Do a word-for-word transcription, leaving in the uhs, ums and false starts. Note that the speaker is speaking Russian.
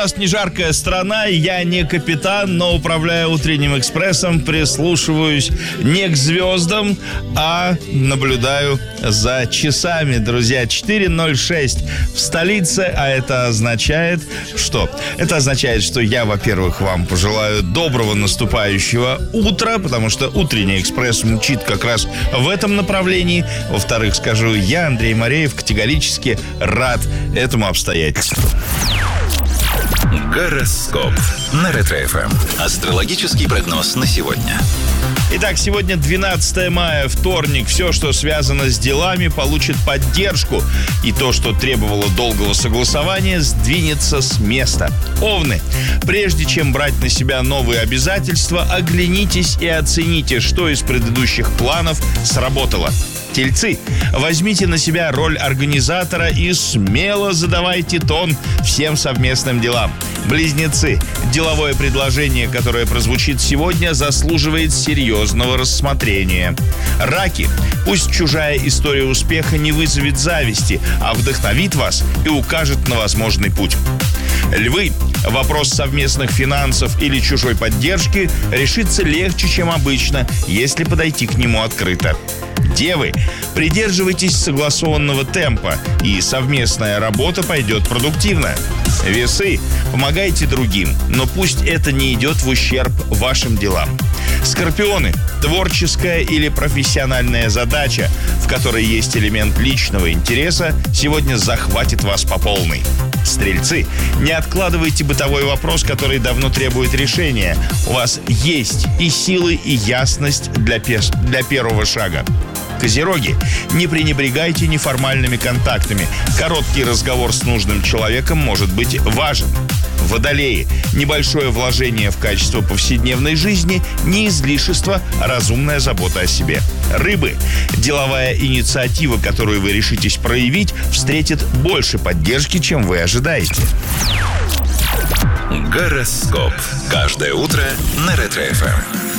нас не жаркая страна, я не капитан, но, управляя утренним экспрессом, прислушиваюсь не к звездам, а наблюдаю за часами, друзья. четыре ноль шесть в столице, а это означает, что? Это означает, что я, во-первых, вам пожелаю доброго наступающего утра, потому что утренний экспресс мчит как раз в этом направлении. Во-вторых, скажу, я, Андрей Мореев, категорически рад этому обстоятельству. Гороскоп на Ретро-эф эм. Астрологический прогноз на сегодня. Итак, сегодня двенадцатое мая, вторник. Все, что связано с делами, получит поддержку. И то, что требовало долгого согласования, сдвинется с места. Овны, прежде чем брать на себя новые обязательства, оглянитесь и оцените, что из предыдущих планов сработало. Тельцы, возьмите на себя роль организатора и смело задавайте тон всем совместным делам. Близнецы, деловое предложение, которое прозвучит сегодня, заслуживает серьезного рассмотрения. Раки, пусть чужая история успеха не вызовет зависти, а вдохновит вас и укажет на возможный путь. Львы, вопрос совместных финансов или чужой поддержки решится легче, чем обычно, если подойти к нему открыто. Девы, придерживайтесь согласованного темпа, и совместная работа пойдет продуктивно. Весы, помогайте другим, но пусть это не идет в ущерб вашим делам. Скорпионы, творческая или профессиональная задача, в которой есть элемент личного интереса, сегодня захватит вас по полной. Стрельцы, не откладывайте бытовой вопрос, который давно требует решения. У вас есть и силы, и ясность для, пес- для первого шага. Козероги, не пренебрегайте неформальными контактами. Короткий разговор с нужным человеком может быть важен. Водолеи, небольшое вложение в качество повседневной жизни, не излишество, а разумная забота о себе. Рыбы, деловая инициатива, которую вы решитесь проявить, встретит больше поддержки, чем вы ожидаете. Гороскоп. Каждое утро на Ретро-эф эм.